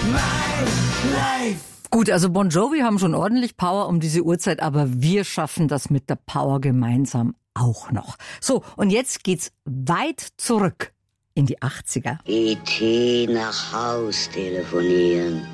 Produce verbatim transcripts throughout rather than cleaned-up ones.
My life. Gut, also Bon Jovi haben schon ordentlich Power um diese Uhrzeit, aber wir schaffen das mit der Power gemeinsam auch noch. So, und jetzt geht's weit zurück in die achtziger. E T nach Haus telefonieren.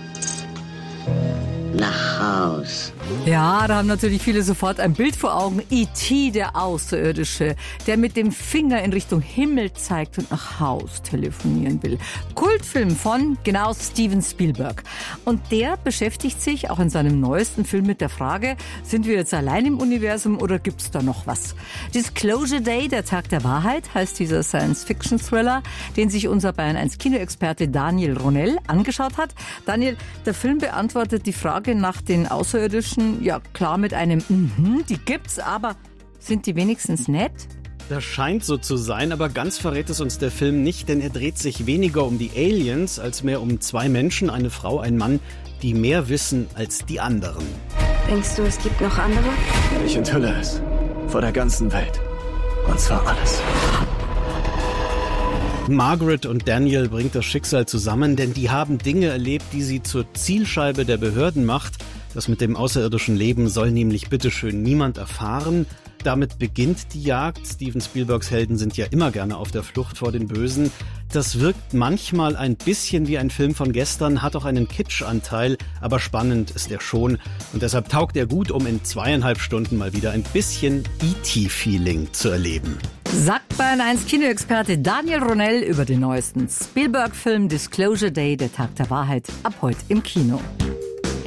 Nach Haus. Ja, da haben natürlich viele sofort ein Bild vor Augen. E T, der Außerirdische, der mit dem Finger in Richtung Himmel zeigt und nach Haus telefonieren will. Kultfilm von, genau, Steven Spielberg. Und der beschäftigt sich auch in seinem neuesten Film mit der Frage, sind wir jetzt allein im Universum oder gibt's da noch was? Disclosure Day, der Tag der Wahrheit, heißt dieser Science-Fiction-Thriller, den sich unser Bayern eins Kinoexperte Daniel Ronell angeschaut hat. Daniel, der Film beantwortet die Frage nach den Außerirdischen, ja klar mit einem Mhm, die gibt's, aber sind die wenigstens nett? Das scheint so zu sein, aber ganz verrät es uns der Film nicht, denn er dreht sich weniger um die Aliens als mehr um zwei Menschen, eine Frau, ein Mann, die mehr wissen als die anderen. Denkst du, es gibt noch andere? Ich enthülle es. Vor der ganzen Welt. Und zwar alles. Margaret und Daniel bringt das Schicksal zusammen, denn die haben Dinge erlebt, die sie zur Zielscheibe der Behörden macht. Das mit dem außerirdischen Leben soll nämlich bitteschön niemand erfahren. Damit beginnt die Jagd. Steven Spielbergs Helden sind ja immer gerne auf der Flucht vor den Bösen. Das wirkt manchmal ein bisschen wie ein Film von gestern, hat auch einen Kitschanteil, aber spannend ist er schon. Und deshalb taugt er gut, um in zweieinhalb Stunden mal wieder ein bisschen E T-Feeling zu erleben. Sagt Bayern eins Kinoexperte Daniel Ronell über den neuesten Spielberg-Film Disclosure Day, der Tag der Wahrheit, ab heute im Kino.